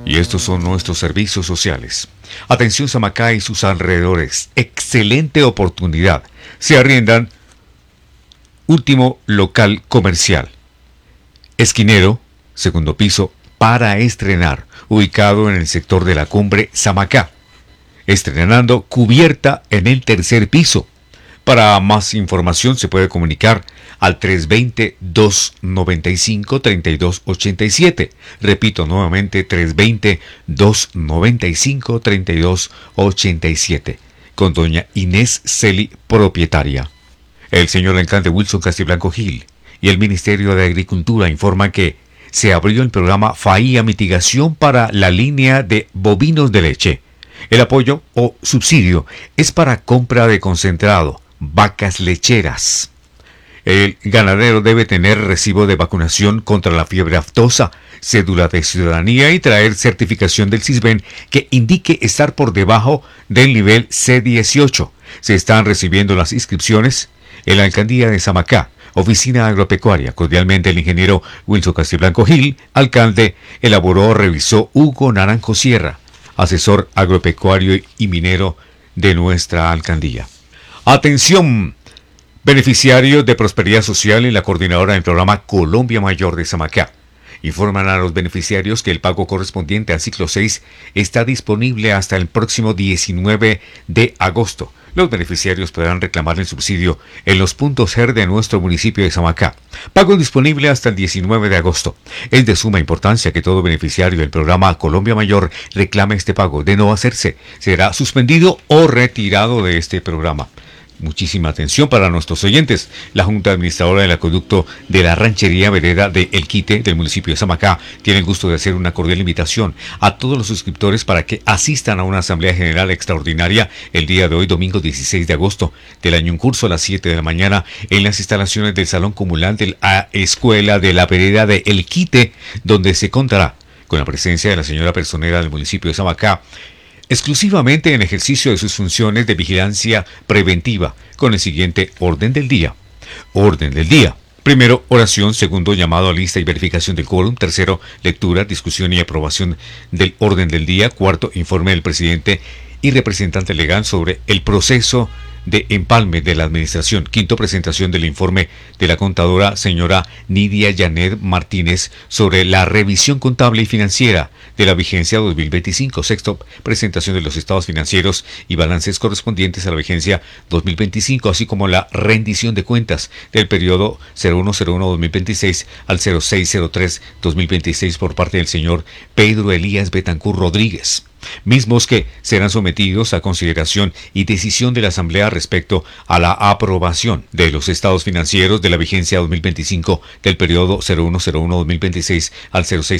Y estos son nuestros servicios sociales. Atención Samacá y sus alrededores. Excelente oportunidad. Se arriendan último local comercial. Esquinero, segundo piso, para estrenar, ubicado en el sector de la Cumbre Samacá. Estrenando cubierta en el tercer piso. Para más información se puede comunicar al 320-295-3287. Repito nuevamente, 320-295-3287. Con doña Inés Celi, propietaria. El señor alcalde Wilson Castiblanco Gil y el Ministerio de Agricultura informan que se abrió el programa FAIA Mitigación para la línea de bovinos de leche. El apoyo o subsidio es para compra de concentrado, vacas lecheras. El ganadero debe tener recibo de vacunación contra la fiebre aftosa, cédula de ciudadanía y traer certificación del CISBEN que indique estar por debajo del nivel C18. Se están recibiendo las inscripciones en la alcaldía de Samacá, oficina agropecuaria. Cordialmente el ingeniero Wilson Castiblanco Gil, alcalde, elaboró, revisó Hugo Naranjo Sierra, asesor agropecuario y minero de nuestra alcaldía. Atención, beneficiarios de Prosperidad Social y la coordinadora del programa Colombia Mayor de Samacá. Informan a los beneficiarios que el pago correspondiente al ciclo 6 está disponible hasta el próximo 19 de agosto. Los beneficiarios podrán reclamar el subsidio en los puntos GER de nuestro municipio de Samacá. Pago disponible hasta el 19 de agosto. Es de suma importancia que todo beneficiario del programa Colombia Mayor reclame este pago. De no hacerse, será suspendido o retirado de este programa. Muchísima atención para nuestros oyentes. La Junta Administradora del Acueducto de la Ranchería Vereda de El Quite del municipio de Samacá tiene el gusto de hacer una cordial invitación a todos los suscriptores para que asistan a una Asamblea General Extraordinaria el día de hoy, domingo 16 de agosto del año en curso, a las 7 de la mañana, en las instalaciones del Salón Comunal de la Escuela de la Vereda de El Quite, donde se contará con la presencia de la señora personera del municipio de Samacá, exclusivamente en ejercicio de sus funciones de vigilancia preventiva, con el siguiente orden del día. Orden del día. Primero, oración. Segundo, llamado a lista y verificación del quórum. Tercero, lectura, discusión y aprobación del orden del día. Cuarto, informe del presidente y representante legal sobre el proceso de empalme de la administración. Quinto, presentación del informe de la contadora señora Nidia Janet Martínez sobre la revisión contable y financiera de la vigencia 2025. Sexto, presentación de los estados financieros y balances correspondientes a la vigencia 2025, así como la rendición de cuentas del periodo 0101-2026 al 0603-2026 por parte del señor Pedro Elías Betancur Rodríguez, mismos que serán sometidos a consideración y decisión de la Asamblea respecto a la aprobación de los estados financieros de la vigencia 2025 del periodo 0101-2026 al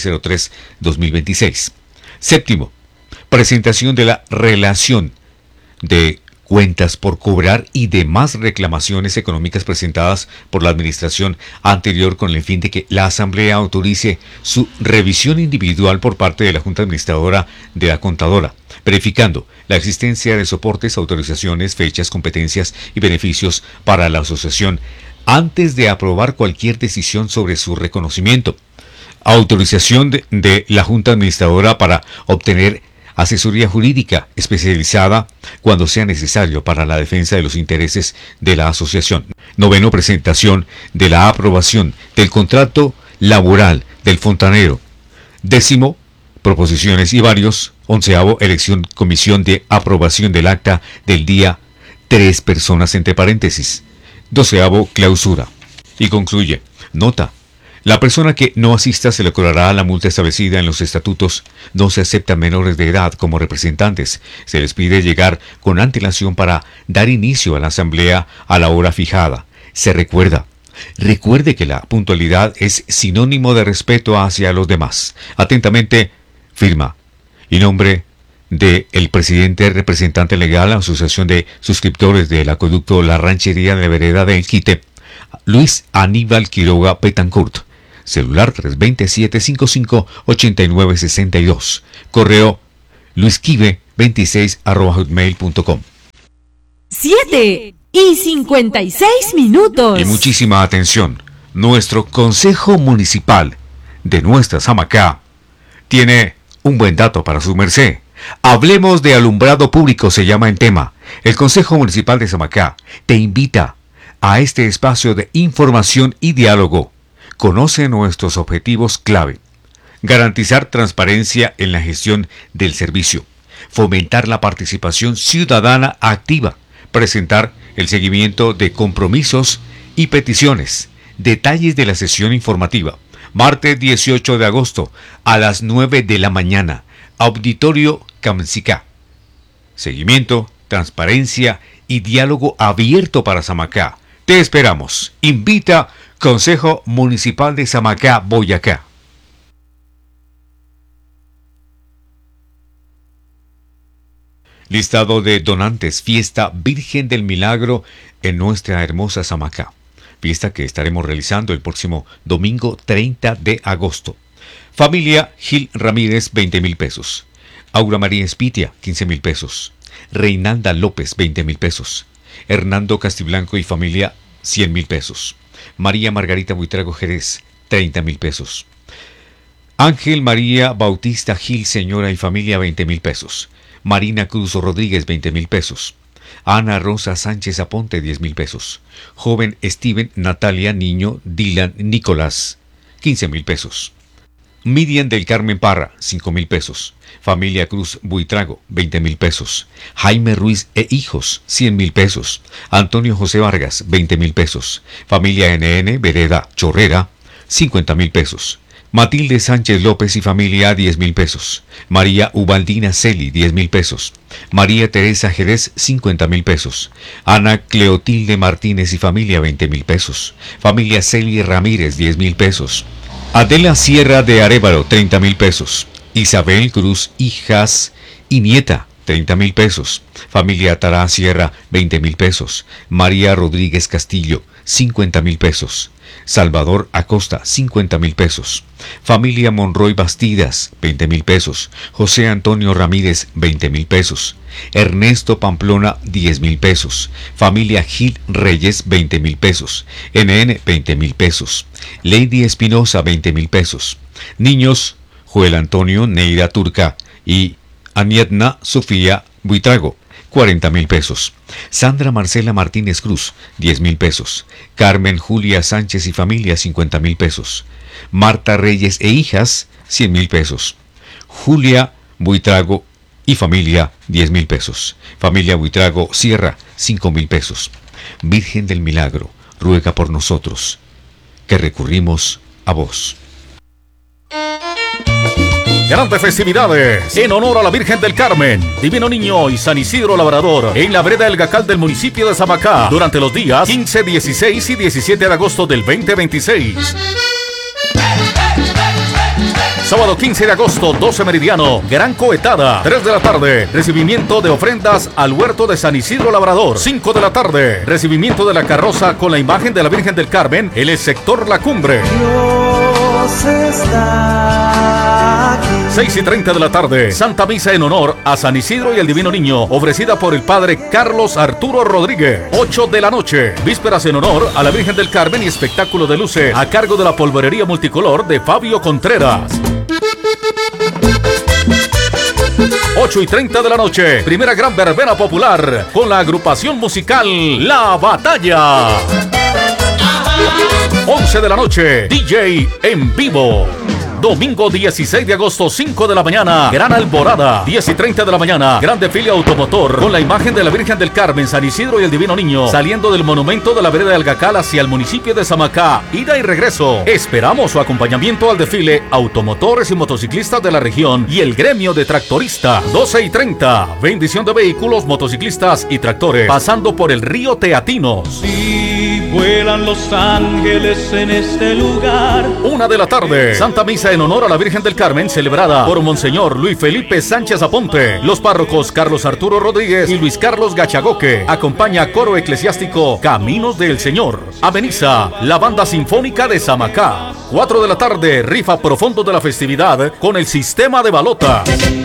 0603-2026. Séptimo, presentación de la relación de cuentas por cobrar y demás reclamaciones económicas presentadas por la administración anterior con el fin de que la Asamblea autorice su revisión individual por parte de la Junta Administradora de la Contadora, verificando la existencia de soportes, autorizaciones, fechas, competencias y beneficios para la asociación antes de aprobar cualquier decisión sobre su reconocimiento. Autorización de la Junta Administradora para obtener asesoría jurídica especializada cuando sea necesario para la defensa de los intereses de la asociación. Noveno, presentación de la aprobación del contrato laboral del fontanero. Décimo, proposiciones y varios. Onceavo, elección comisión de aprobación del acta del día, 3 personas entre paréntesis. Doceavo, clausura. Y concluye, nota. La persona que no asista se le cobrará la multa establecida en los estatutos. No se aceptan menores de edad como representantes. Se les pide llegar con antelación para dar inicio a la asamblea a la hora fijada. Se recuerde que la puntualidad es sinónimo de respeto hacia los demás. Atentamente, firma y nombre de el presidente representante legal, Asociación de Suscriptores del Acueducto La Ranchería de la Vereda de El Quite, Luis Aníbal Quiroga Betancourt. Celular 320-755-8962. Correo luisquive26@hotmail.com. 7:56. Y muchísima atención. Nuestro Consejo Municipal de nuestra Samacá tiene Un buen dato para su merced. Hablemos de alumbrado público, se llama en tema. El Consejo Municipal de Samacá te invita a este espacio de información y diálogo. Conoce nuestros objetivos clave. Garantizar transparencia en la gestión del servicio. Fomentar la participación ciudadana activa. Presentar el seguimiento de compromisos y peticiones. Detalles de la sesión informativa. Martes 18 de agosto a las 9 de la mañana. Auditorio Camsicá. Seguimiento, transparencia y diálogo abierto para Samacá. Te esperamos. Invita Consejo Municipal de Samacá, Boyacá. Listado de donantes, fiesta Virgen del Milagro en nuestra hermosa Samacá. Fiesta que estaremos realizando el próximo domingo 30 de agosto. Familia Gil Ramírez, 20,000 pesos. Aura María Espitia, 15,000 pesos. Reinalda López, 20,000 pesos. Hernando Castiblanco y familia, 100,000 pesos. María Margarita Buitrago Jerez, 30,000 pesos. Ángel María Bautista Gil, señora y familia, 20,000 pesos. Marina Cruz Rodríguez, 20,000 pesos. Ana Rosa Sánchez Aponte, 10,000 pesos. Joven Steven Natalia Niño Dylan Nicolás, 15,000 pesos. Miriam del Carmen Parra, 5,000 pesos. Familia Cruz Buitrago, 20,000 pesos. Jaime Ruiz e hijos, 100,000 pesos. Antonio José Vargas, 20,000 pesos. Familia NN Vereda Chorrera, 50,000 pesos. Matilde Sánchez López y familia, 10,000 pesos. María Ubaldina Celi, 10,000 pesos. María Teresa Jerez, 50,000 pesos. Ana Cleotilde Martínez y familia, 20,000 pesos. Familia Celi Ramírez, 10,000 pesos. Adela Sierra de Arévalo, 30,000 pesos. Isabel Cruz, hijas y nieta, 30,000 pesos. Familia Tará Sierra, 20,000 pesos. María Rodríguez Castillo, 50,000 pesos. Salvador Acosta, 50,000 pesos. Familia Monroy Bastidas, 20,000 pesos. José Antonio Ramírez, 20,000 pesos. Ernesto Pamplona, 10,000 pesos. Familia Gil Reyes, 20,000 pesos. NN, 20,000 pesos. Lady Espinosa, 20,000 pesos. Niños, Joel Antonio Neira Turca y Anietna Sofía Buitrago, 40,000 pesos. Sandra Marcela Martínez Cruz, 10,000 pesos. Carmen Julia Sánchez y familia, 50,000 pesos. Marta Reyes e hijas, 100,000 pesos. Julia Buitrago y familia, 10,000 pesos. Familia Buitrago Sierra, 5,000 pesos. Virgen del Milagro, ruega por nosotros, que recurrimos a vos. Grandes festividades en honor a la Virgen del Carmen, Divino Niño y San Isidro Labrador en la vereda El Gacal del municipio de Samacá durante los días 15, 16 y 17 de agosto del 2026. Sábado 15 de agosto, 12 meridiano, Gran Cohetada, 3 de la tarde, recibimiento de ofrendas al huerto de San Isidro Labrador. 5 de la tarde, recibimiento de la carroza con la imagen de la Virgen del Carmen en el sector La Cumbre. Dios está aquí. 6:30 de la tarde, Santa Misa en honor a San Isidro y el Divino Niño, ofrecida por el Padre Carlos Arturo Rodríguez. 8 de la noche, vísperas en honor a la Virgen del Carmen y espectáculo de luces a cargo de la polvorería multicolor de Fabio Contreras. 8:30 de la noche, primera gran verbena popular con la agrupación musical La Batalla. 11 de la noche, DJ en vivo. Domingo 16 de agosto, 5 de la mañana, Gran Alborada. 10:30 de la mañana, gran desfile automotor con la imagen de la Virgen del Carmen, San Isidro y el Divino Niño, saliendo del monumento de la vereda del Gacal hacia el municipio de Samacá. Ida y regreso. Esperamos su acompañamiento al desfile, automotores y motociclistas de la región y el gremio de tractoristas. 12:30, bendición de vehículos, motociclistas y tractores, pasando por el río Teatinos. Sí, vuelan los ángeles en este lugar. 1 de la tarde, Santa Misa en honor a la Virgen del Carmen, celebrada por Monseñor Luis Felipe Sánchez Aponte. Los párrocos Carlos Arturo Rodríguez y Luis Carlos Gachagoque. Acompaña coro eclesiástico Caminos del Señor. Ameniza la banda sinfónica de Samacá. 4 de la tarde, rifa profundo de la festividad con el sistema de balota.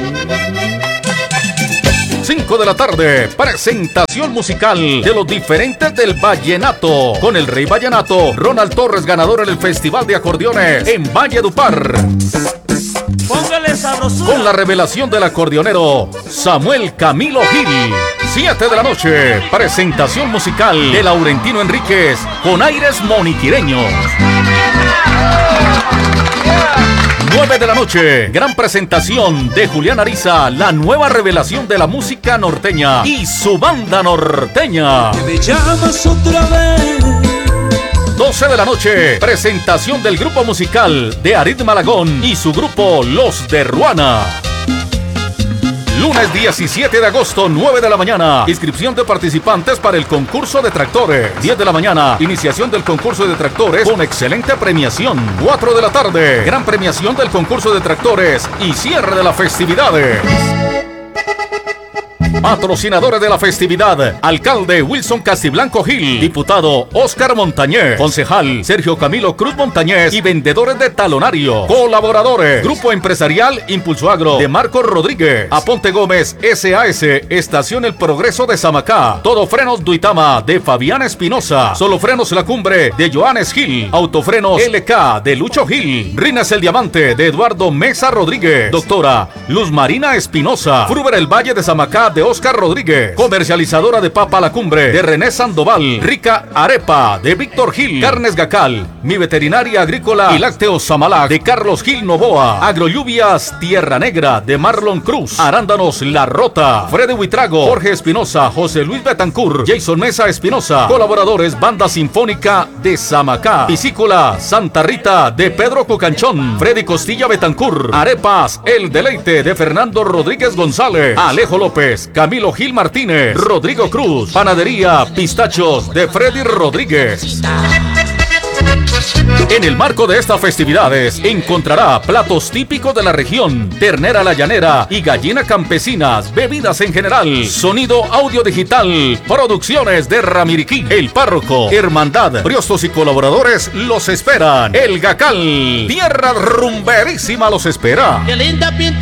5 de la tarde, presentación musical de los diferentes del vallenato con el rey vallenato Ronald Torres, ganador en el Festival de Acordeones en Valledupar. Póngale qué sabrosura. Con la revelación del acordeonero Samuel Camilo Gil. 7 de la noche, presentación musical de Laurentino Enríquez con aires moniquireños. 9 de la noche, gran presentación de Julián Ariza, la nueva revelación de la música norteña y su banda norteña. Me llamas otra vez. 12 de la noche, presentación del grupo musical de Arid Malagón y su grupo Los de Ruana. Lunes 17 de agosto, 9 de la mañana. Inscripción de participantes para el concurso de tractores. 10 de la mañana. Iniciación del concurso de tractores con excelente premiación. 4 de la tarde. Gran premiación del concurso de tractores y cierre de las festividades. Patrocinadores de la festividad: alcalde Wilson Castiblanco Gil, diputado Oscar Montañez, concejal Sergio Camilo Cruz Montañez y vendedores de talonario. Colaboradores: Grupo Empresarial Impulso Agro de Marcos Rodríguez, Aponte Gómez SAS, Estación El Progreso de Samacá, Todo Frenos Duitama de Fabián Espinosa, Solo Frenos La Cumbre de Joanes Gil, Autofrenos LK de Lucho Gil, Rines el Diamante de Eduardo Mesa Rodríguez, Doctora Luz Marina Espinosa, Fruber El Valle de Samacá de Oscar Rodríguez, comercializadora de papa La Cumbre de René Sandoval, Rica Arepa de Víctor Gil, Carnes Gacal, Mi Veterinaria Agrícola y Lácteos Samalá de Carlos Gil Novoa, Agrolluvias Tierra Negra de Marlon Cruz, Arándanos La Rota, Freddy Huitrago, Jorge Espinosa, José Luis Betancur, Jason Mesa Espinosa, colaboradores Banda Sinfónica de Samacá, Piscícola Santa Rita de Pedro Cucanchón, Freddy Costilla Betancur, Arepas El Deleite de Fernando Rodríguez González, Alejo López, Camilo Gil Martínez, Rodrigo Cruz, Panadería Pistachos de Freddy Rodríguez. En el marco de estas festividades encontrará platos típicos de la región, ternera a la llanera y gallina campesinas, bebidas en general, sonido audio digital, producciones de Ramiriquí, El Párroco, Hermandad, Briostos y colaboradores los esperan. El Gacal, tierra rumberísima los espera. Qué linda pinta.